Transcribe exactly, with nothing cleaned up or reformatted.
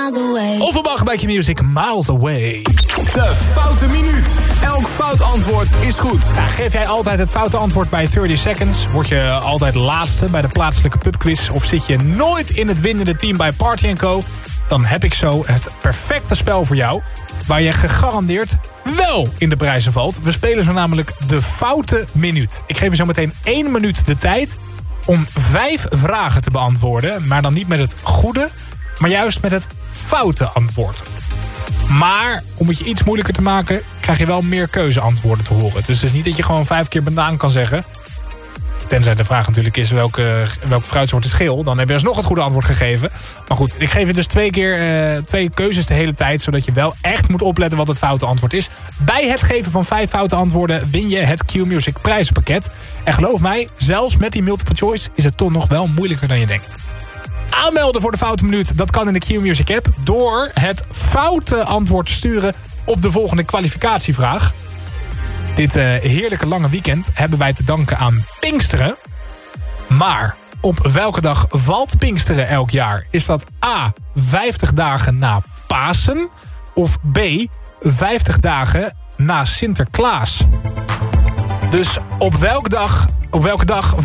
miles away. Offenbach bij Q-Music, Miles Away. De foute minuut. Elk fout antwoord is goed. Nou, geef jij altijd het foute antwoord bij dertig seconds? Word je altijd laatste bij de plaatselijke pubquiz? Of zit je nooit in het winnende team bij Party and Co? Dan heb ik zo het perfecte spel voor jou, waar je gegarandeerd wel in de prijzen valt. We spelen zo namelijk de foute minuut. Ik geef je zo meteen één minuut de tijd om vijf vragen te beantwoorden. Maar dan niet met het goede, maar juist met het foute antwoord. Maar om het je iets moeilijker te maken, krijg je wel meer keuzeantwoorden te horen. Dus het is niet dat je gewoon vijf keer banaan kan zeggen. Tenzij de vraag natuurlijk is welke, welke fruitsoort is geel. Dan heb je alsnog het goede antwoord gegeven. Maar goed, ik geef je dus twee keer uh, twee keuzes de hele tijd. Zodat je wel echt moet opletten wat het foute antwoord is. Bij het geven van vijf foute antwoorden win je het Q-Music prijzenpakket. En geloof mij, zelfs met die multiple choice is het toch nog wel moeilijker dan je denkt. Aanmelden voor de foute minuut, dat kan in de Q-Music app. Door het foute antwoord te sturen op de volgende kwalificatievraag. Dit uh, heerlijke lange weekend hebben wij te danken aan Pinksteren. Maar op welke dag valt Pinksteren elk jaar? Is dat A, vijftig dagen na Pasen? Of B, vijftig dagen na Sinterklaas? Dus op welke dag, op welke dag